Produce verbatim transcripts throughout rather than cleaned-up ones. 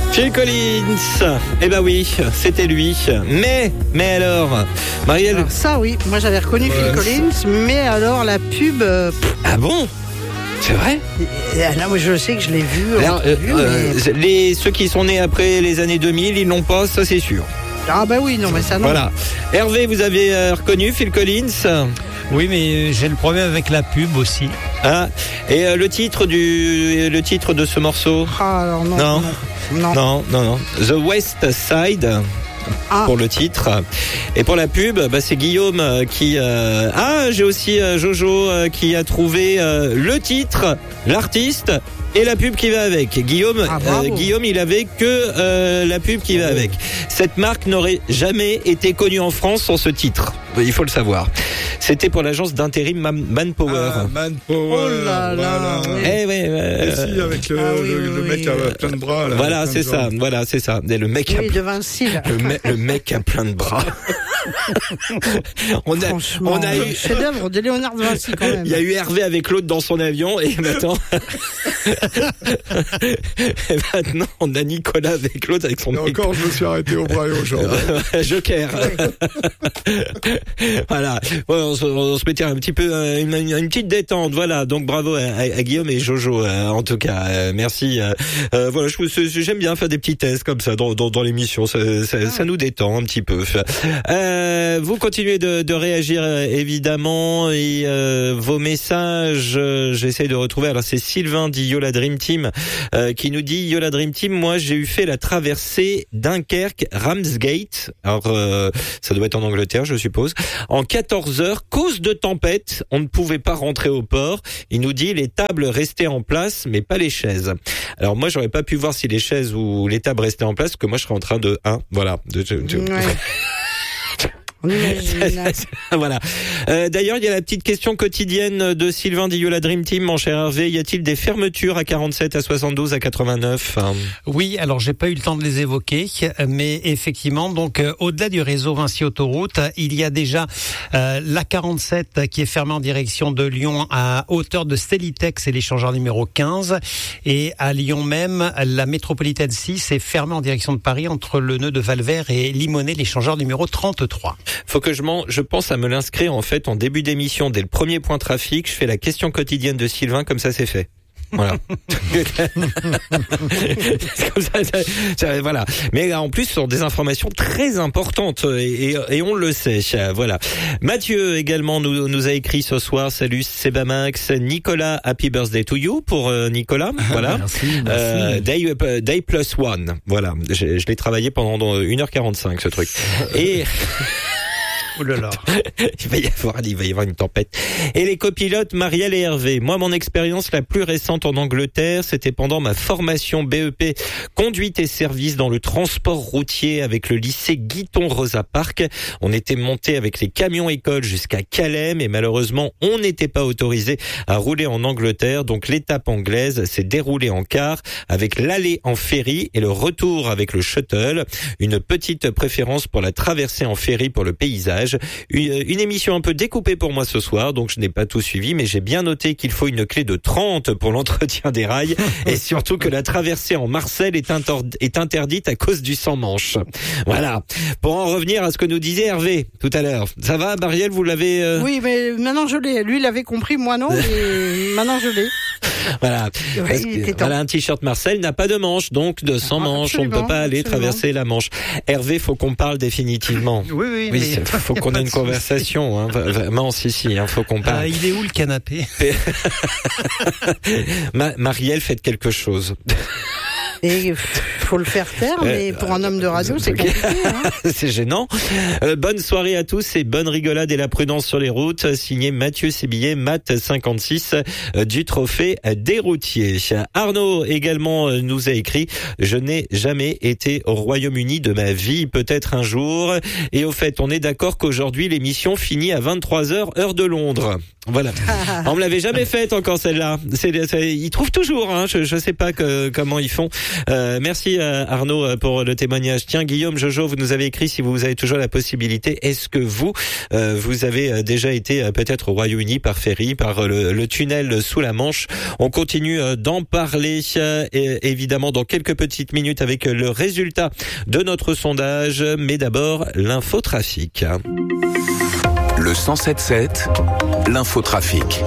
Phil Collins. Eh ben oui, c'était lui. Mais, mais alors, Marielle. Alors ça oui, moi j'avais reconnu ouais, Phil Collins, mais alors la pub. Euh, ah bon? C'est vrai? Là, moi, je sais que je l'ai vu. Alors, euh, vu euh, mais... les, ceux qui sont nés après les années deux mille, ils l'ont pas, ça c'est sûr. Ah bah oui, non, mais ça non. Voilà. Hervé, vous avez euh, reconnu Phil Collins? Oui, mais j'ai le problème avec la pub aussi. Ah, et euh, le titre du, le titre de ce morceau? Ah, alors non. Non, non, non, non, non. The West Side. Ah. Pour le titre. Et pour la pub, bah, c'est Guillaume qui... Euh... Ah, j'ai aussi euh, Jojo euh, qui a trouvé euh, le titre, l'artiste et la pub qui va avec. Guillaume, ah, euh, Guillaume, il avait que euh, la pub qui va avec. Cette marque n'aurait jamais été connue en France sans ce titre. Il faut le savoir. C'était pour l'agence d'intérim Manpower. Ah, Manpower. Oh là là. Voilà. Oui. Eh ouais, euh, Et si, avec le, ah, oui, le, oui, le mec oui. à plein de bras. Là, voilà, c'est de ça. Voilà, c'est ça. Et le mec oui, a... de Vinci, là. Le, me... le mec a plein de bras. on a, Franchement, on a eu chef-d'œuvre de Léonard de Vinci quand même. Il y a eu Hervé avec l'autre dans son avion et maintenant, et maintenant on a Nicolas avec l'autre avec son. Et mec. encore, je me suis arrêté au bras et aux jambes. Joker. Voilà. Ouais, on, se, on se mettait un petit peu une, une, une petite détente. Voilà. Donc bravo à, à, à Guillaume et Jojo. Euh, en tout cas, euh, merci. Euh, euh, voilà. Je, j'aime bien faire des petits tests comme ça dans, dans, dans l'émission. Ça, ça, ah. ça nous détend un petit peu. Euh, vous continuez de, de réagir évidemment et euh, vos messages. Euh, j'essaie de retrouver. Alors c'est Sylvain dit Yola Dream Team euh, qui nous dit Yola Dream Team. Moi j'ai eu fait la traversée Dunkerque Ramsgate. Alors euh, ça doit être en Angleterre je suppose. En quatorze heures, cause de tempête, on ne pouvait pas rentrer au port. Il nous dit les tables restaient en place, mais pas les chaises. Alors moi, j'aurais pas pu voir si les chaises ou les tables restaient en place, parce que moi, je serais en train de... Hein, voilà. De, de, de... Ouais. Voilà. Euh, d'ailleurs, il y a la petite question quotidienne de Sylvain Diola Dream Team, mon cher Hervé. Y a-t-il des fermetures à quarante-sept, à soixante-douze, à quatre-vingt-neuf? Oui, alors j'ai pas eu le temps de les évoquer, mais effectivement, donc euh, au-delà du réseau Vinci Autoroute, il y a déjà euh, la quarante-sept qui est fermée en direction de Lyon à hauteur de Stellitex et l'échangeur numéro quinze, et à Lyon même, la métropolitaine six est fermée en direction de Paris entre le nœud de Valvert et Limonest, l'échangeur numéro trente-trois. Faut que je m'en, je pense à me l'inscrire en fait en début d'émission dès le premier point trafic. Je fais la question quotidienne de Sylvain, comme ça c'est fait. Voilà. Comme ça, ça, ça, voilà. Mais en plus, ce sont des informations très importantes et, et, et on le sait. Voilà. Mathieu également nous, nous a écrit ce soir. Salut Sebamax, Nicolas, happy birthday to you pour euh, Nicolas. Voilà. Merci, merci. Euh, day, day plus one. Voilà. Je, je l'ai travaillé pendant une heure quarante-cinq ce truc. Et oh là là. il va y avoir, il va y avoir une tempête. Et les copilotes Marielle et Hervé. Moi, mon expérience la plus récente en Angleterre, c'était pendant ma formation B E P conduite et service dans le transport routier avec le lycée Guiton Rosa Park. On était monté avec les camions écoles jusqu'à Calais, mais malheureusement, on n'était pas autorisé à rouler en Angleterre. Donc, l'étape anglaise s'est déroulée en car avec l'aller en ferry et le retour avec le shuttle. Une petite préférence pour la traversée en ferry pour le paysage. Une, une émission un peu découpée pour moi ce soir, donc je n'ai pas tout suivi, mais j'ai bien noté qu'il faut une clé de trente pour l'entretien des rails et surtout que la traversée en Marseille est, inter- est interdite à cause du sans-manche. Voilà. Pour en revenir à ce que nous disait Hervé tout à l'heure. Ça va, Marielle, vous l'avez... Euh... Oui, mais maintenant je l'ai. Lui, il l'avait compris, moi non, mais maintenant je l'ai. Voilà. Ouais, Parce que, voilà, un t-shirt Marseille n'a pas de manche, donc de sans manche, on ne peut pas aller absolument. traverser la Manche. Hervé, faut qu'on parle définitivement. Oui, oui, Oui, mais faut qu'on ait une conversation, hein. Vraiment, si, si, hein, faut qu'on parle. Euh, il est où le canapé? Ma- Marielle, faites quelque chose. Et faut le faire taire, mais pour un homme de radio, c'est compliqué. Hein. C'est gênant. Euh, bonne soirée à tous et bonne rigolade et la prudence sur les routes. Signé Mathieu Sébillet, Matt cinquante-six euh, du trophée des routiers. Arnaud également euh, nous a écrit « Je n'ai jamais été au Royaume-Uni de ma vie, peut-être un jour. » Et au fait, on est d'accord qu'aujourd'hui, l'émission finit à vingt-trois heures, heure de Londres. Voilà. On me l'avait jamais faite encore celle-là. C'est, c'est, ils trouvent toujours, hein. Je, je sais pas que, comment ils font. Euh, merci euh, Arnaud pour le témoignage. Tiens Guillaume, Jojo, vous nous avez écrit si vous avez toujours la possibilité. Est-ce que vous, euh, vous avez déjà été euh, peut-être au Royaume-Uni par ferry, par le, le tunnel sous la Manche? On continue euh, d'en parler euh, et, évidemment dans quelques petites minutes avec le résultat de notre sondage. Mais d'abord, l'infotrafic. Le cent sept sept, l'infotrafic.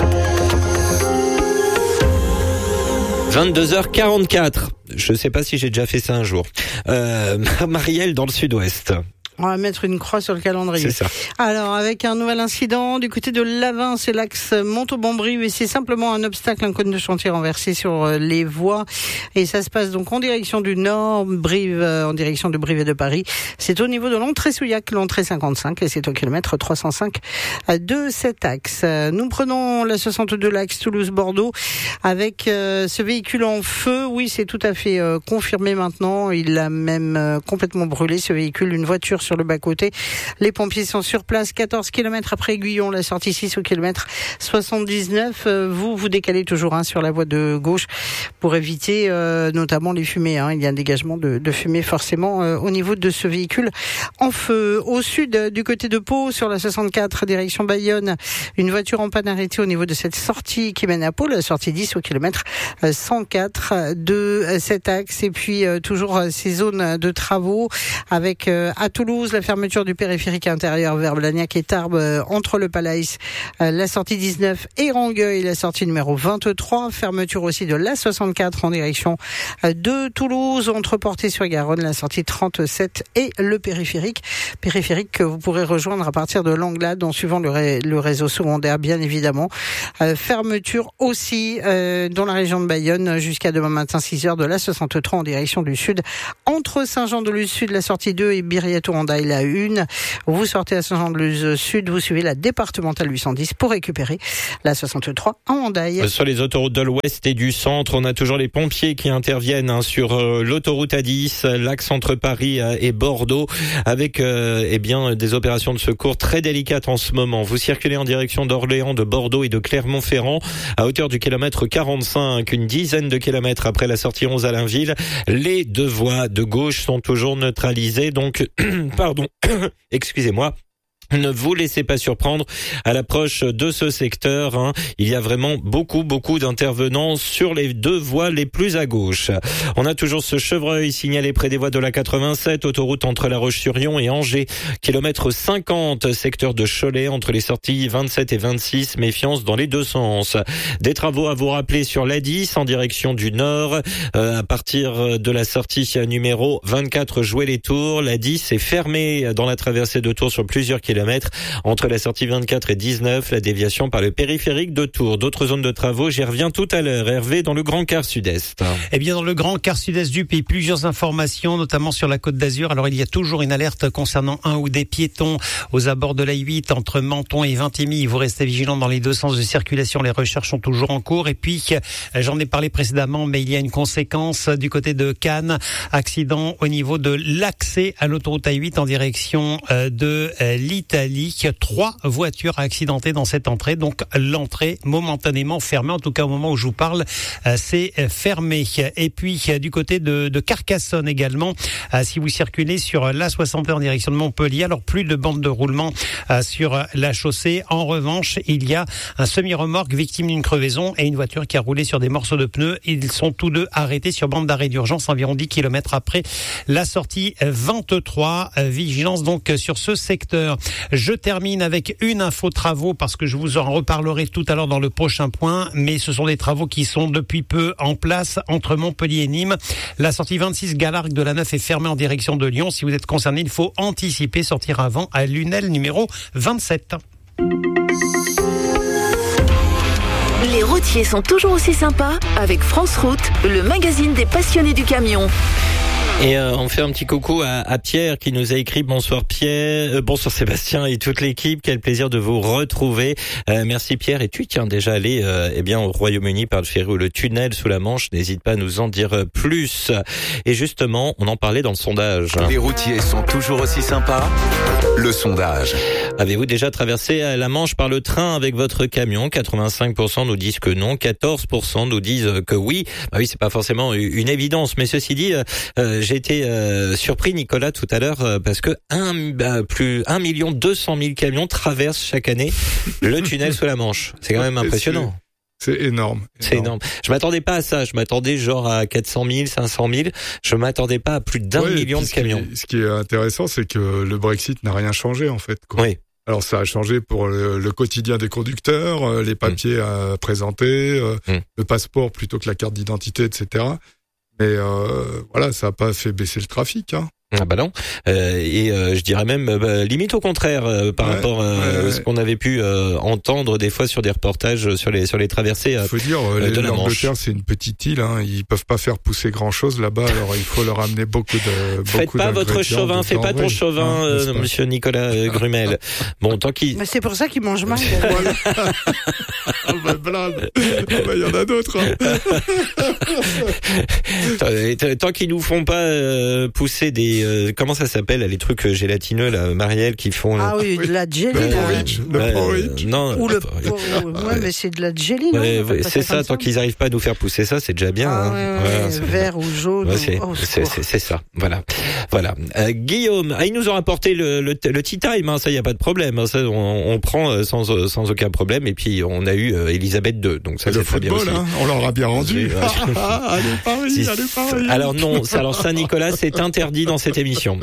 vingt-deux heures quarante-quatre. Je ne sais pas si j'ai déjà fait ça un jour. Euh, Marielle dans le sud-ouest. On va mettre une croix sur le calendrier. C'est ça. Alors, avec un nouvel incident du côté de Lavin, c'est l'axe Montauban-Brive et c'est simplement un obstacle, un cône de chantier renversé sur les voies. Et ça se passe donc en direction du nord, Brive, en direction de Brive et de Paris. C'est au niveau de l'entrée Souillac, l'entrée cinquante-cinq, et c'est au kilomètre trois cent cinq de cet axe. Nous prenons la soixante-deux, l'axe Toulouse-Bordeaux, avec euh, ce véhicule en feu. Oui, c'est tout à fait euh, confirmé maintenant. Il a même euh, complètement brûlé, ce véhicule, une voiture sur le bas-côté. Les pompiers sont sur place, quatorze kilomètres après Aiguillon, la sortie six au kilomètre soixante-dix-neuf. Euh, vous, vous décalez toujours hein, sur la voie de gauche pour éviter euh, notamment les fumées. Hein. Il y a un dégagement de, de fumée forcément euh, au niveau de ce véhicule en feu. Au sud, euh, du côté de Pau, sur la soixante-quatre, direction Bayonne, une voiture en panne arrêtée au niveau de cette sortie qui mène à Pau, la sortie dix au kilomètre cent quatre de cet axe. Et puis euh, toujours euh, ces zones de travaux avec euh, à Toulouse la fermeture du périphérique intérieur vers Blagnac et Tarbes euh, entre le Palais, euh, la sortie dix-neuf et Rangueil, la sortie numéro vingt-trois. Fermeture aussi de la soixante-quatre en direction euh, de Toulouse, entre Portée-sur-Garonne, la sortie trente-sept et le périphérique. Périphérique que vous pourrez rejoindre à partir de Langlade en suivant le, ré- le réseau secondaire, bien évidemment. Euh, fermeture aussi euh, dans la région de Bayonne jusqu'à demain matin six heures de la soixante-trois en direction du sud. Entre Saint-Jean-de-Luz-Sud, la sortie deux et Biriatou-Andaille, la une. Vous sortez à Saint-Jean-de-Luz-Sud, vous suivez la départementale huit cent dix pour récupérer la soixante-trois à Andaille. Sur les autoroutes de l'Ouest et du Centre, on a toujours les pompiers qui interviennent hein, sur euh, l'autoroute A dix, l'axe entre Paris euh, et Bordeaux, avec euh, eh bien des opérations de secours très délicates en ce moment. Vous circulez en direction d'Orléans, de Bordeaux et de Clermont-Ferrand à hauteur du kilomètre quarante-cinq, une dizaine de kilomètres après la sortie onze à Allainville. Les deux voies de gauche sont toujours neutralisées, donc pardon, excusez-moi. Ne vous laissez pas surprendre à l'approche de ce secteur. Hein. Il y a vraiment beaucoup, beaucoup d'intervenants sur les deux voies les plus à gauche. On a toujours ce chevreuil signalé près des voies de la quatre-vingt-sept, autoroute entre La Roche-sur-Yon et Angers, kilomètre cinquante, secteur de Cholet, entre les sorties vingt-sept et vingt-six, méfiance dans les deux sens. Des travaux à vous rappeler sur l'A dix en direction du nord, euh, à partir de la sortie numéro vingt-quatre, Jouer-les-Tours. L'A dix est fermée dans la traversée de Tours sur plusieurs kilomètres. Entre la sortie vingt-quatre et dix-neuf, la déviation par le périphérique de Tours. D'autres zones de travaux, j'y reviens tout à l'heure. Hervé, dans le Grand Quart Sud-Est. Eh bien, dans le Grand Quart Sud-Est du pays, plusieurs informations, notamment sur la Côte d'Azur. Alors, il y a toujours une alerte concernant un ou des piétons aux abords de l'A huit entre Menton et Vintimille. Vous restez vigilants dans les deux sens de circulation. Les recherches sont toujours en cours. Et puis, j'en ai parlé précédemment, mais il y a une conséquence du côté de Cannes. Accident au niveau de l'accès à l'autoroute A huit en direction de l'Italie. Trois voitures accidentées dans cette entrée, donc l'entrée momentanément fermée, en tout cas au moment où je vous parle, c'est fermé. Et puis du côté de, de Carcassonne également, si vous circulez sur l'A soixante en direction de Montpellier, alors plus de bande de roulement sur la chaussée. En revanche, il y a un semi-remorque victime d'une crevaison et une voiture qui a roulé sur des morceaux de pneus. Ils sont tous deux arrêtés sur bande d'arrêt d'urgence environ dix kilomètres après la sortie vingt-trois. Vigilance donc sur ce secteur. Je termine avec une info travaux parce que je vous en reparlerai tout à l'heure dans le prochain point, mais ce sont des travaux qui sont depuis peu en place entre Montpellier et Nîmes. La sortie vingt-six Galargue de la neuf est fermée en direction de Lyon. Si vous êtes concerné, il faut anticiper, sortir avant à Lunel numéro vingt-sept. Les routiers sont toujours aussi sympas avec France Route, le magazine des passionnés du camion. Et euh, on fait un petit coucou à, à Pierre qui nous a écrit bonsoir Pierre, euh, bonsoir Sébastien et toute l'équipe. Quel plaisir de vous retrouver. Euh, merci Pierre. Et tu tiens déjà allé euh, eh bien au Royaume-Uni par le ferry ou le tunnel sous la Manche. N'hésite pas à nous en dire plus. Et justement, on en parlait dans le sondage. Les routiers sont toujours aussi sympas. Le sondage. Avez-vous déjà traversé la Manche par le train avec votre camion? quatre-vingt-cinq pour cent nous disent que non, quatorze pour cent nous disent que oui. Bah oui, c'est pas forcément une évidence, mais ceci dit, euh, j'ai été euh, surpris, Nicolas, tout à l'heure, euh, parce que un, bah, plus un million deux cent mille camions traversent chaque année le tunnel sous la Manche. C'est quand même impressionnant. C'est énorme. C'est énorme. Je m'attendais pas à ça. Je m'attendais genre à quatre cent mille, cinq cent mille. Je m'attendais pas à plus d'un ouais, million de camions. Ce qui, est, ce qui est intéressant, c'est que le Brexit n'a rien changé, en fait, quoi. Oui. Alors ça a changé pour le, le quotidien des conducteurs, euh, les papiers mmh. à présenter, euh, mmh. le passeport plutôt que la carte d'identité, et cetera. Mais euh, voilà, ça n'a pas fait baisser le trafic, hein. Ah bah non, euh, et euh, je dirais même bah, limite au contraire euh, par ouais, rapport à ouais, ce qu'on avait pu euh, entendre des fois sur des reportages sur les sur les traversées. Euh, faut dire, euh, de l'Angleterre c'est une petite île, hein, ils peuvent pas faire pousser grand chose là-bas, alors il faut leur amener beaucoup de. Faites beaucoup pas votre chauvin, fais pas ton chauvin, hein, euh, Monsieur Nicolas euh, Grumel. Bon, tant qu'il. Mais c'est pour ça qu'ils mangent mal. Oh bah blâme, il oh bah, y en a d'autres. Hein. Tant qu'ils nous font pas euh, pousser des Euh, comment ça s'appelle les trucs gélatineux là, Marielle, qui font ah oui de la jelly le là. porridge, le euh, porridge. Non, ou le ouais mais c'est de la jelly non ouais, ouais, c'est ça, tant qu'ils arrivent pas à nous faire pousser ça, c'est déjà bien. Ah, hein. ouais, ouais, voilà, vert ou jaune. Ouais, c'est, oh, c'est, c'est, c'est ça. Voilà, voilà. Euh, Guillaume, ah, ils nous ont rapporté le le, le tea time, hein, ça y a pas de problème. Hein, ça on, on prend sans sans aucun problème. Et puis on a eu euh, Elisabeth deux, donc ça et c'est le très football, bien aussi. Hein, on leur a bien rendu. Allez Paris, si, allez Paris. Alors non, alors Saint-Nicolas c'est interdit dans cette émission.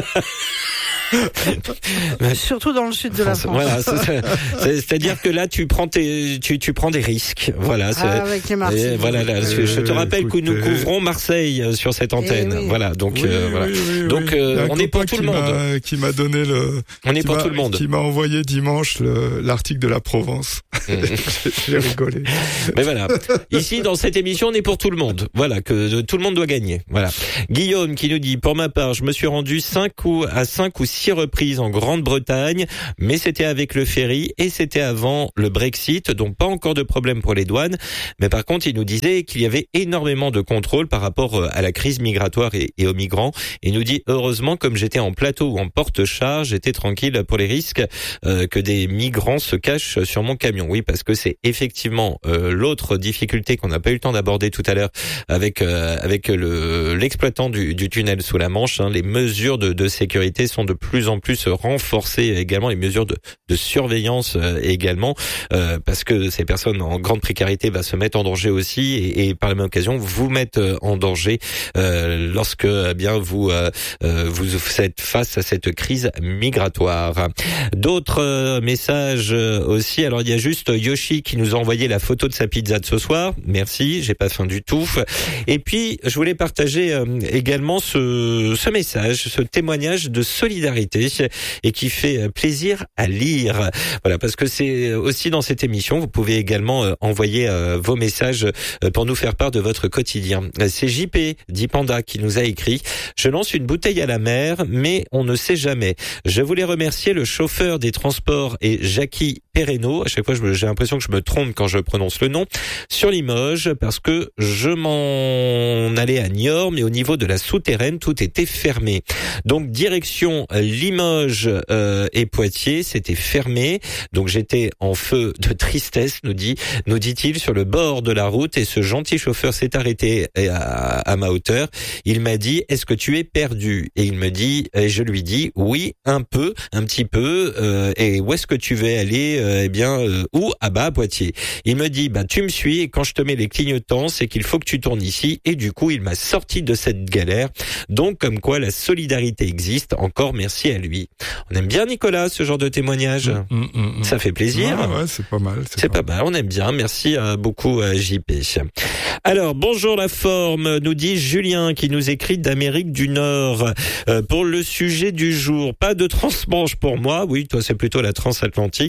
Surtout dans le sud de la France. Voilà, c'est, c'est, c'est-à-dire que là, tu prends tes, tu, tu prends des risques. Voilà. C'est, ah, avec les Marseillais. Voilà. Là, euh, je te rappelle écoutez. que nous couvrons Marseille sur cette antenne. Oui. Voilà. Donc, oui, euh, voilà. Oui, oui, donc, euh, on est pour tout le monde. M'a, qui m'a donné le. On est pour m'a, tout le monde. Qui m'a envoyé dimanche le, l'article de la Provence. Mmh. J'ai rigolé. Mais voilà. Ici, dans cette émission, on est pour tout le monde. Voilà, que tout le monde doit gagner. Voilà. Guillaume qui nous dit, pour ma part, je me suis rendu cinq ou à cinq ou six reprises en Grande-Bretagne, mais c'était avec le ferry et c'était avant le Brexit, donc pas encore de problème pour les douanes. Mais par contre, il nous disait qu'il y avait énormément de contrôles par rapport à la crise migratoire et, et aux migrants. Il nous dit, heureusement, comme j'étais en plateau ou en porte-charge, j'étais tranquille pour les risques euh, que des migrants se cachent sur mon camion. Oui, parce que c'est effectivement euh, l'autre difficulté qu'on n'a pas eu le temps d'aborder tout à l'heure avec euh, avec le l'exploitant du, du tunnel sous la Manche. Hein. Les mesures de, de sécurité sont de plus en plus renforcer également les mesures de, de surveillance euh, également euh, parce que ces personnes en grande précarité va se mettre en danger aussi et, et par la même occasion vous mettre en danger euh, lorsque eh bien vous euh, vous êtes face à cette crise migratoire. D'autres euh, messages aussi. Alors il y a juste Yoshi qui nous a envoyé la photo de sa pizza de ce soir. Merci, j'ai pas faim du tout. Et puis je voulais partager euh, également ce ce message, ce témoignage de solidarité et qui fait plaisir à lire. Voilà, parce que c'est aussi dans cette émission, vous pouvez également euh, envoyer euh, vos messages euh, pour nous faire part de votre quotidien. C'est J P, dit Panda, qui nous a écrit « Je lance une bouteille à la mer, mais on ne sait jamais. Je voulais remercier le chauffeur des transports et Jackie Perreno, à chaque fois j'ai l'impression que je me trompe quand je prononce le nom, sur Limoges, parce que je m'en allais à Niort, mais au niveau de la souterraine, tout était fermé. Donc direction Limoges euh, et Poitiers, c'était fermé. Donc j'étais en feu de tristesse, nous dit, nous dit-il, sur le bord de la route, et ce gentil chauffeur s'est arrêté à, à ma hauteur. Il m'a dit, est-ce que tu es perdu? Et il me dit, et je lui dis, oui, un peu, un petit peu, euh, et où est-ce que tu veux aller? Euh, eh bien, euh, où? Ah bah, à Poitiers. Il me dit, bah, tu me suis, et quand je te mets les clignotants, c'est qu'il faut que tu tournes ici, et du coup, il m'a sorti de cette galère. Donc, comme quoi, la solidarité existe. Encore merci à lui. On aime bien, Nicolas, ce genre de témoignage. Mmh, mmh, mmh. Ça fait plaisir. Ouais, ouais, c'est pas mal. C'est, c'est pas, pas mal. mal. On aime bien. Merci euh, beaucoup, euh, J P. Alors, bonjour la forme, nous dit Julien qui nous écrit d'Amérique du Nord. Euh, pour le sujet du jour, pas de transmanche pour moi. Oui, toi, c'est plutôt la transatlantique.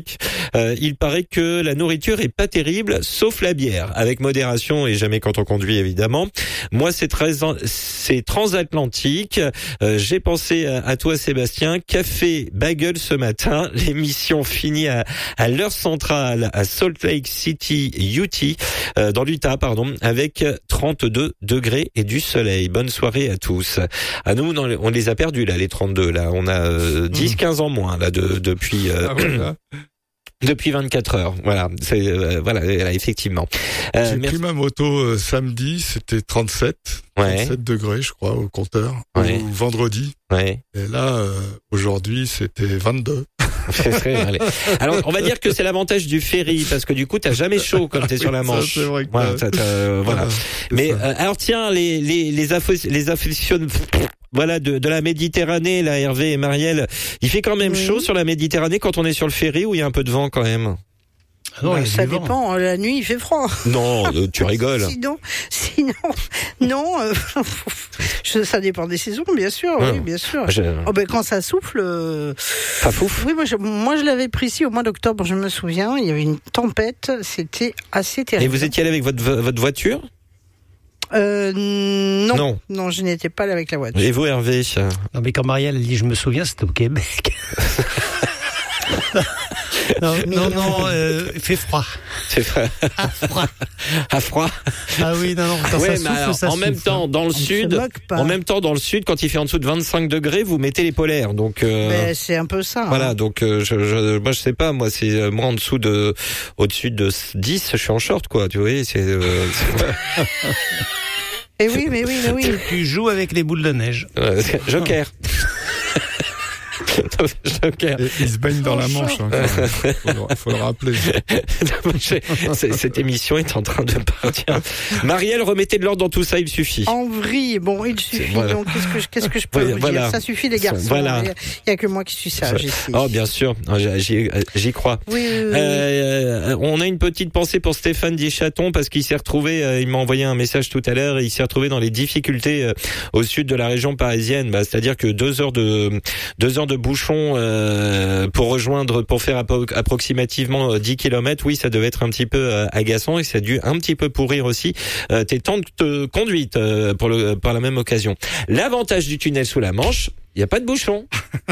Euh, il paraît que la nourriture est pas terrible, sauf la bière, avec modération et jamais quand on conduit évidemment. Moi, c'est très, c'est transatlantique. Euh, j'ai pensé à, à toi, Sébastien. Café, bagel ce matin. L'émission finit à, à l'heure centrale à Salt Lake City, Utah, euh, dans l'Utah, pardon, avec trente-deux degrés et du soleil. Bonne soirée à tous. À nous, on les a perdus là, les trente-deux là. On a euh, dix, quinze ans moins là de, depuis. Euh, ah, voilà. Depuis vingt-quatre heures, voilà, c'est euh, voilà, effectivement. Euh, J'ai merci. pris ma moto euh, samedi, c'était trente-sept, ouais. trente-sept degrés, je crois, au compteur. Ouais. Ou vendredi. Ouais. Et là, euh, aujourd'hui, c'était vingt-deux. Alors, on va dire que c'est l'avantage du ferry, parce que du coup, t'as jamais chaud comme t'es oui, sur la Manche. Ça, c'est vrai que voilà, t'as, t'as, euh, voilà. Mais euh, alors tiens, les les les, affo- les affectionnes. Voilà, de, de la Méditerranée, là, Hervé et Marielle. Il fait quand même oui. chaud sur la Méditerranée quand on est sur le ferry ou il y a un peu de vent quand même? Ah non, bah, ça dépend. La nuit, il fait froid. Non, euh, tu rigoles. sinon, sinon, non. Euh, je, ça dépend des saisons, bien sûr. Ah, oui, bien sûr. Je... Oh, ben quand ça souffle. Euh... Ça fouf. Oui, moi, je, moi, je l'avais pris ici au mois d'octobre. Je me souviens. Il y avait une tempête. C'était assez terrible. Et vous étiez allé avec votre votre voiture? Euh, non. non. Non, je n'étais pas là avec la voiture. Et vous, Hervé? Non, mais quand Marielle dit je me souviens, c'était au Québec. non, non, non, euh, il fait froid. C'est froid. À froid. À froid. Ah oui, non, non, quand ouais, ça souffle, alors, ça en souffle. même temps, dans le On sud, en même temps, dans le sud, quand il fait en dessous de vingt-cinq degrés, vous mettez les polaires, donc, euh, mais c'est un peu ça. Voilà, hein. donc, euh, je, je, moi, je sais pas, moi, c'est, moi, en dessous de, au-dessus de dix, je suis en short, quoi, tu vois, c'est, euh, c'est... Et oui, mais oui, mais oui. Tu joues avec les boules de neige. Euh, Joker. Joker. Et il se baigne dans la Manche. Hein, faut, le, faut le rappeler. Cette émission est en train de partir. Marielle, remettez de l'ordre dans tout ça, il suffit. En vrille, bon, il suffit. Voilà. Donc, qu'est-ce que je, qu'est-ce que je peux vous voilà. dire? Ça suffit, les garçons. Voilà. Il n'y a, a que moi qui suis sage ici. Oh, bien sûr. J'y, j'y crois. Oui, oui, oui. Euh, on a une petite pensée pour Stéphane Dichaton parce qu'il s'est retrouvé, euh, il m'a envoyé un message tout à l'heure, et il s'est retrouvé dans les difficultés euh, au sud de la région parisienne. Bah, c'est-à-dire que deux heures de, deux heures de bouchon euh, pour rejoindre, pour faire appro- approximativement dix kilomètres, oui, ça devait être un petit peu euh, agaçant et ça a dû un petit peu pourrir aussi euh, tes temps de conduite euh, pour le, par la même occasion. L'avantage du tunnel sous la Manche, il n'y a pas de bouchon.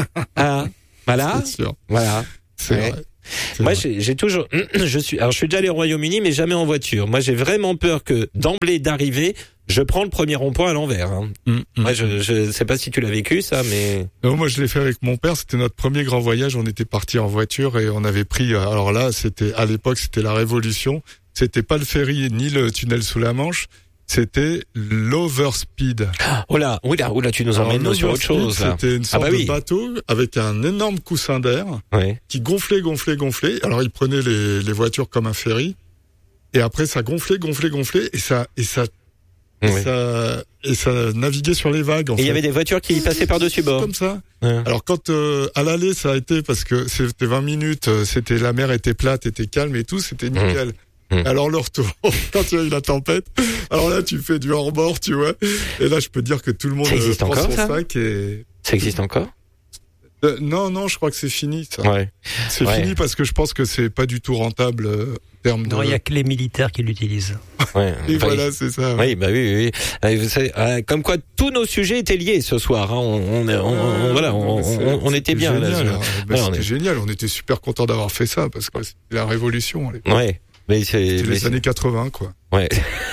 Ah, voilà. C'est sûr. Voilà. C'est ouais. vrai. C'est Moi, j'ai, j'ai toujours, je suis, alors je suis déjà allé au Royaume-Uni, mais jamais en voiture. Moi, j'ai vraiment peur que d'emblée d'arriver, je prends le premier rond-point à l'envers. Hein. Mmh, mmh. Moi, je, je sais pas si tu l'as vécu ça, mais non, moi je l'ai fait avec mon père. C'était notre premier grand voyage. On était parti en voiture et on avait pris. Alors là, c'était à l'époque, c'était la révolution. C'était pas le ferry ni le tunnel sous la Manche. C'était l'overspeed. Oh là, oui là, oh là, tu nous emmènes nous sur autre chose. Là. C'était une sorte ah bah de oui. bateau avec un énorme coussin d'air ouais. qui gonflait, gonflait, gonflait. Alors il prenait les, les voitures comme un ferry et après ça gonflait, gonflait, gonflait et ça et ça et oui. ça et ça naviguait sur les vagues. En et il y avait des voitures qui passaient par-dessus bord. Comme ça. Ouais. Alors quand euh, à l'aller ça a été parce que c'était vingt minutes, c'était la mer était plate, était calme et tout, c'était nickel. Mmh. Mmh. Alors le retour, quand il y a eu la tempête, alors là tu fais du hors-bord, tu vois. Et là je peux dire que tout le monde ça existe prend encore, son ça sac et... Ça existe encore euh, Non, non, je crois que c'est fini ça. Ouais. C'est ouais. fini parce que je pense que c'est pas du tout rentable euh, en termes de... Non, il y a que les militaires qui l'utilisent. Ouais. Et enfin, voilà, c'est ça. Ouais. Oui, bah oui, oui. oui. Vous savez, euh, comme quoi tous nos sujets étaient liés ce soir. Hein. On, on, on, on, voilà, on, on, on était bien génial, là. là. Bah, ouais, c'était est... génial. On était super contents d'avoir fait ça parce que c'était la révolution. Ouais. Mais c'est c'était mais les c'est... années quatre-vingts, quoi. Ouais.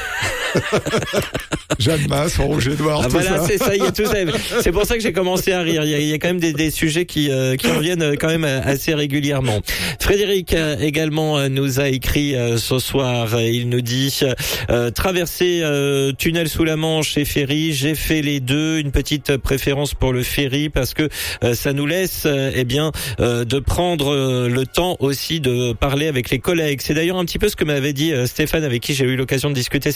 Jeanne Masse, en rouge et noir, ah, tout voilà, ça. c'est ça, il y a tout ça. C'est pour ça que j'ai commencé à rire. Il y a, il y a quand même des, des sujets qui, euh, qui reviennent quand même assez régulièrement. Frédéric euh, également euh, nous a écrit euh, ce soir. Il nous dit euh, traverser euh, tunnel sous la Manche et ferry. J'ai fait les deux. Une petite préférence pour le ferry parce que euh, ça nous laisse, euh, eh bien, euh, de prendre euh, le temps aussi de parler avec les collègues. C'est d'ailleurs un petit peu ce que m'avait dit euh, Stéphane, avec qui j'ai eu l'occasion de discuter cet après-midi.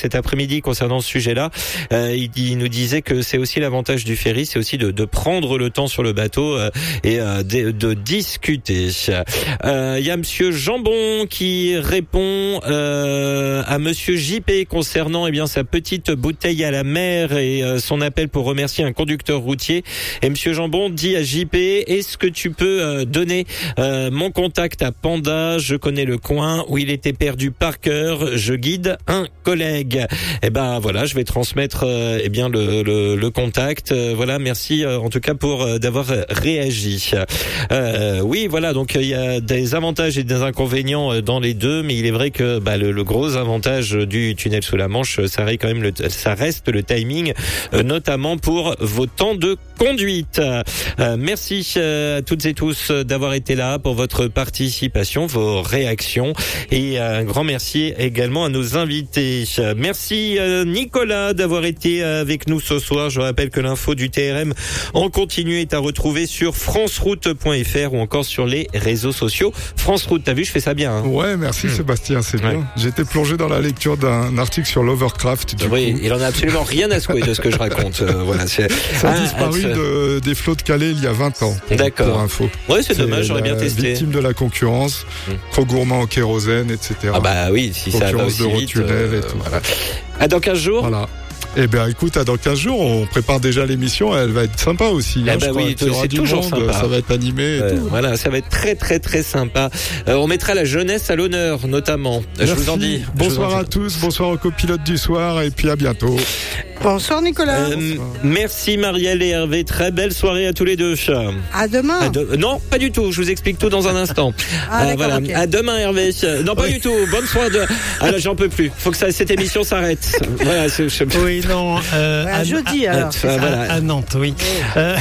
après-midi concernant ce sujet-là. Euh, il, il nous disait que c'est aussi l'avantage du ferry, c'est aussi de, de prendre le temps sur le bateau euh, et euh, de, de discuter. Euh, il y a Monsieur Jambon qui répond euh, à Monsieur J P concernant eh bien sa petite bouteille à la mer et euh, son appel pour remercier un conducteur routier. Et Monsieur Jambon dit à J P, est-ce que tu peux euh, donner euh, mon contact à Panda? Je connais le coin où il était perdu par cœur. Je guide un collègue. Eh ben voilà, je vais transmettre euh, eh bien le, le, le contact. Euh, voilà, merci euh, en tout cas pour euh, d'avoir réagi. Euh, oui, voilà, donc il y a des avantages et des inconvénients dans les deux, mais il est vrai que bah, le, le gros avantage du tunnel sous la Manche, ça reste quand même le, ça reste le timing, euh, notamment pour vos temps de conduite. Euh, merci euh, à toutes et tous d'avoir été là pour votre participation, vos réactions, et un grand merci également à nos invités. Merci euh, Nicolas d'avoir été avec nous ce soir. Je rappelle que l'info du T R M en continu est à retrouver sur franceroute point f r ou encore sur les réseaux sociaux. France Route, t'as vu, je fais ça bien. Hein. Ouais, merci mmh. Sébastien, c'est ouais. bien. J'étais plongé dans la lecture d'un article sur l'Overcraft. Oui, coup. il en a absolument rien à secouer de ce que je raconte. Euh, voilà, c'est... Ça a ah, disparu ah, de, des flots de Calais il y a vingt ans. D'accord. Pour info. Ouais, c'est, c'est dommage, j'aurais bien testé. Victime de la concurrence, mmh. trop gourmand en kérosène, et cetera. Ah bah oui, si ça va aussi de vite. Tunnel euh, et tout. Voilà. À dans quinze jours. Voilà. Eh bien, écoute, à dans quinze jours, on prépare déjà l'émission, elle va être sympa aussi. Eh hein, ben oui, c'est, c'est toujours monde, sympa. Ça va être animé et euh, tout. Voilà, ça va être très très très sympa. Euh, on mettra la jeunesse à l'honneur, notamment. Merci. Je vous en dis. Bonsoir en à dis. tous, bonsoir aux copilotes du soir et puis à bientôt. Bonsoir Nicolas. Euh, merci Marielle et Hervé, très belle soirée à tous les deux. À demain. À de... Non, pas du tout, je vous explique tout dans un instant. ah, euh, voilà. Okay. À demain Hervé. Non, pas oui. du tout, bonne soirée. De... Ah là, j'en peux plus, faut que ça, cette émission s'arrête. Voilà, c'est, je... Oui, non. Euh, ouais, à, à jeudi à, alors. À, à, voilà. à Nantes, oui. oui. Euh...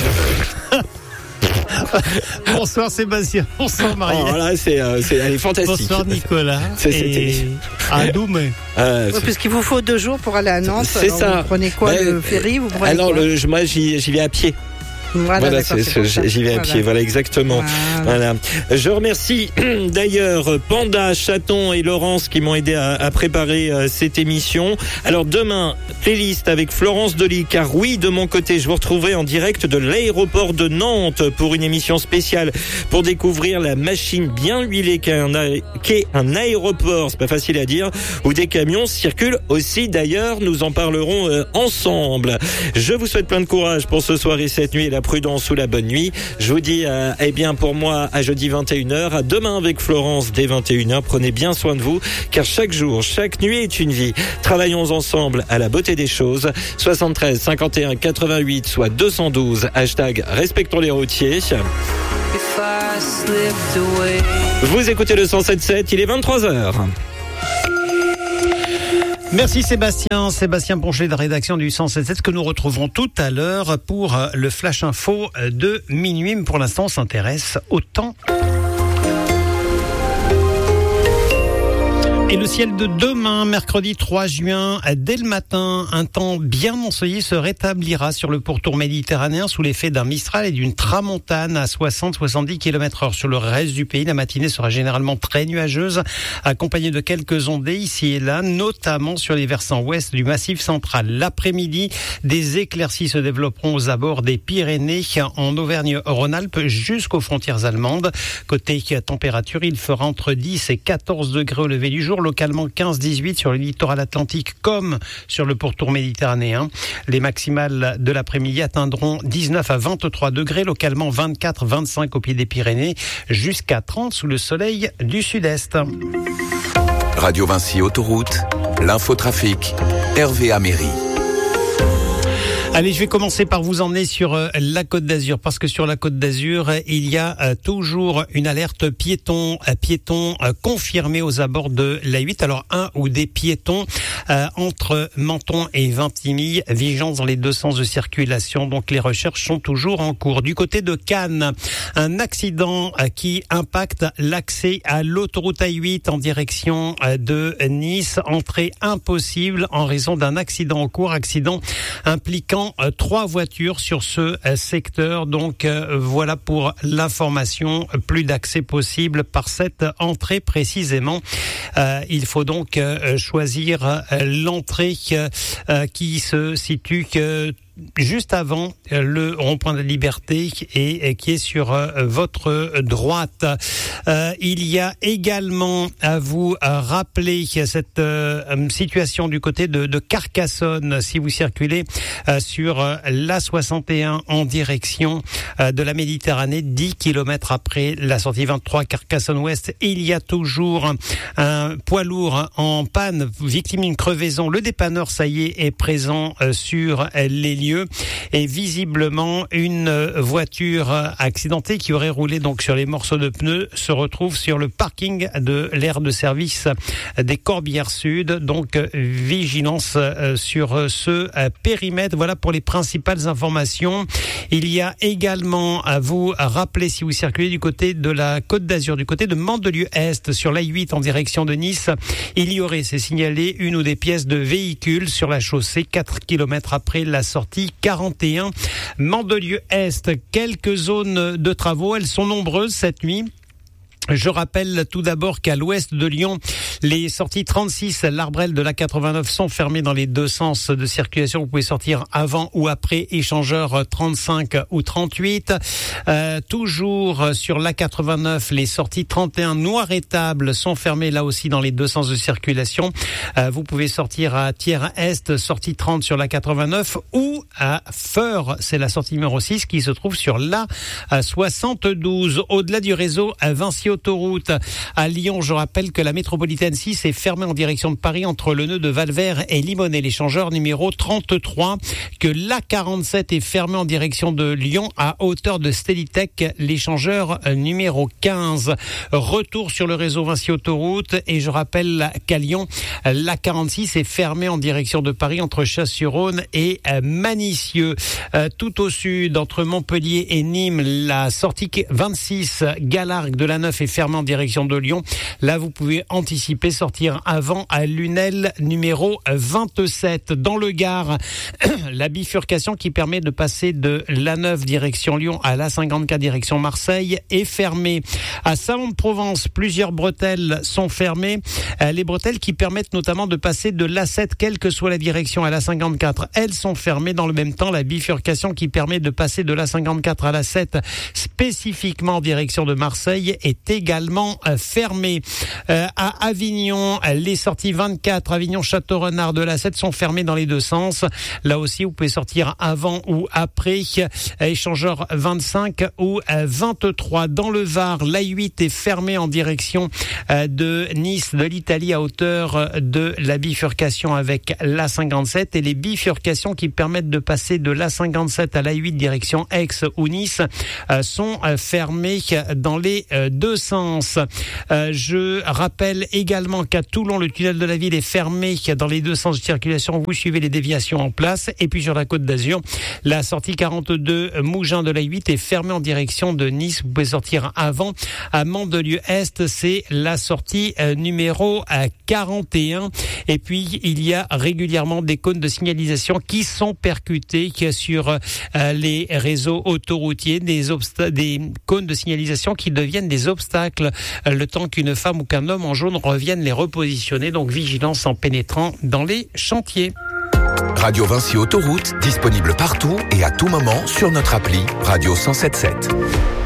Bonsoir Sébastien, bonsoir Marielle. Oh là, c'est, euh, c'est, elle est fantastique. Bonsoir Nicolas. C'est, et à Doumé. Euh, ouais, parce qu'il vous faut deux jours pour aller à Nantes. C'est alors ça. Vous prenez quoi, bah, le ferry vous prenez Alors, quoi le, moi, j'y, j'y vais à pied. Voilà, voilà c'est, c'est, j'y vais à voilà. pied, voilà exactement. Voilà. voilà. Je remercie d'ailleurs Panda, Chaton et Laurence qui m'ont aidé à, à préparer euh, cette émission. Alors demain, playlist avec Florence Delis, car oui, de mon côté, je vous retrouverai en direct de l'aéroport de Nantes pour une émission spéciale pour découvrir la machine bien huilée qu'est un, a- qu'est un aéroport, c'est pas facile à dire, où des camions circulent aussi d'ailleurs. Nous en parlerons euh, ensemble. Je vous souhaite plein de courage pour ce soir et cette nuit et la prudence ou la bonne nuit. Je vous dis, euh, eh bien, pour moi, à jeudi vingt et une heures, à demain avec Florence dès vingt et une heures. Prenez bien soin de vous, car chaque jour, chaque nuit est une vie. Travaillons ensemble à la beauté des choses. soixante-treize cinquante et un quatre-vingt-huit, soit deux cent douze. Hashtag respectons les routiers. Vous écoutez le cent sept sept, il est vingt-trois heures. Merci Sébastien, Sébastien Poncher de rédaction du cent sept sept que nous retrouverons tout à l'heure pour le Flash Info de minuit. Mais pour l'instant, on s'intéresse au temps. Et le ciel de demain, mercredi trois juin, dès le matin, un temps bien ensoleillé se rétablira sur le pourtour méditerranéen sous l'effet d'un Mistral et d'une tramontane à soixante à soixante-dix kilomètres heure. Sur le reste du pays, la matinée sera généralement très nuageuse, accompagnée de quelques ondées ici et là, notamment sur les versants ouest du Massif central. L'après-midi, des éclaircies se développeront aux abords des Pyrénées, en Auvergne-Rhône-Alpes jusqu'aux frontières allemandes. Côté température, il fera entre dix et quatorze degrés au lever du jour, localement quinze à dix-huit sur le littoral atlantique comme sur le pourtour méditerranéen. Les maximales de l'après-midi atteindront dix-neuf à vingt-trois degrés, localement vingt-quatre à vingt-cinq au pied des Pyrénées, jusqu'à trente sous le soleil du sud-est. Radio Vinci Autoroute, l'infotrafic, Hervé Améry. Allez, je vais commencer par vous emmener sur euh, la Côte d'Azur, parce que sur la Côte d'Azur, il y a euh, toujours une alerte piéton, euh, piéton euh, confirmée aux abords de l'A huit. Alors, un ou des piétons euh, entre Menton et Vintimille, vigilance dans les deux sens de circulation. Donc, les recherches sont toujours en cours. Du côté de Cannes, un accident euh, qui impacte l'accès à l'autoroute A huit en direction euh, de Nice. Entrée impossible en raison d'un accident en cours, accident impliquant seulement euh, trois voitures sur ce euh, secteur. Donc euh, voilà pour l'information. Plus d'accès possible par cette entrée précisément. Euh, il faut donc euh, choisir euh, l'entrée euh, qui se situe euh, juste avant le rond-point de la Liberté et, et qui est sur euh, votre droite. Euh, il y a également à vous à rappeler cette euh, situation du côté de, de Carcassonne si vous circulez euh, sur euh, l'A soixante et un en direction euh, de la Méditerranée, dix kilomètres après la sortie vingt-trois Carcassonne-Ouest. Il y a toujours un, un poids lourd en panne, victime d'une crevaison. Le dépanneur, ça y est, est présent euh, sur euh, les lieux. Et visiblement, une voiture accidentée qui aurait roulé donc sur les morceaux de pneus se retrouve sur le parking de l'aire de service des Corbières Sud. Donc, vigilance sur ce périmètre. Voilà pour les principales informations. Il y a également à vous rappeler, si vous circulez du côté de la Côte d'Azur, du côté de Mandelieu-Est, sur l'A huit en direction de Nice, il y aurait, c'est signalé, une ou des pièces de véhicules sur la chaussée, quatre kilomètres après la sortie quarante et un. Mandelieu-Est, quelques zones de travaux, elles sont nombreuses cette nuit. Je rappelle tout d'abord qu'à l'ouest de Lyon, les sorties trente-six, l'Arbrel de la quatre-vingt-neuf sont fermées dans les deux sens de circulation. Vous pouvez sortir avant ou après échangeur trente-cinq ou trente-huit. Euh, toujours sur l'A quatre-vingt-neuf, les sorties trente et un Noiretable sont fermées là aussi dans les deux sens de circulation. Euh, vous pouvez sortir à Thiers-Est, sortie trente sur l'A quatre-vingt-neuf, ou à Feur, c'est la sortie numéro six qui se trouve sur l'A soixante-douze. Au-delà du réseau Vinci Autoroute à Lyon, je rappelle que la métropolitaine six est fermée en direction de Paris entre le nœud de Valvert et Limonest, l'échangeur numéro trente-trois, que l'A quarante-sept est fermée en direction de Lyon à hauteur de Stellitech, l'échangeur numéro quinze. Retour sur le réseau Vinci Autoroute et je rappelle qu'à Lyon, l'A quarante-six est fermée en direction de Paris entre Chasse-sur-Rhône et Manicieux. Tout au sud, entre Montpellier et Nîmes, la sortie vingt-six Galargue de la neuf est fermée en direction de Lyon. Là, vous pouvez anticiper, sortir avant à Lunel numéro vingt-sept. Dans le Gard, la bifurcation qui permet de passer de l'A neuf direction Lyon à l'A cinquante-quatre direction Marseille est fermée. À Salon-de-Provence, plusieurs bretelles sont fermées. Les bretelles qui permettent notamment de passer de l'A sept, quelle que soit la direction, à l'A cinquante-quatre, elles sont fermées. Dans le même temps, la bifurcation qui permet de passer de l'A cinquante-quatre à l'A sept, spécifiquement en direction de Marseille, est également fermée. Euh, à Avignon, les sorties vingt-quatre, Avignon-Château-Renard de l'A sept sont fermées dans les deux sens. Là aussi, vous pouvez sortir avant ou après. Échangeur vingt-cinq ou vingt-trois. Dans le Var, l'A huit est fermée en direction de Nice, de l'Italie, à hauteur de la bifurcation avec l'A cinquante-sept. Et les bifurcations qui permettent de passer de l'A cinquante-sept à l'A huit direction Aix ou Nice sont fermées dans les deux sens. Euh, je rappelle également qu'à Toulon, le tunnel de la ville est fermé dans les deux sens de circulation. Vous suivez les déviations en place. Et puis sur la Côte d'Azur, la sortie quarante-deux Mougins de l'A huit est fermée en direction de Nice. Vous pouvez sortir avant. À Mandelieu-Est, c'est la sortie euh, numéro euh, quarante et un. Et puis, il y a régulièrement des cônes de signalisation qui sont percutés sur euh, les réseaux autoroutiers, des, obsta- des cônes de signalisation qui deviennent des obstacles le temps qu'une femme ou qu'un homme en jaune revienne les repositionner. Donc vigilance en pénétrant dans les chantiers. Radio Vinci Autoroute, disponible partout et à tout moment sur notre appli Radio cent sept sept.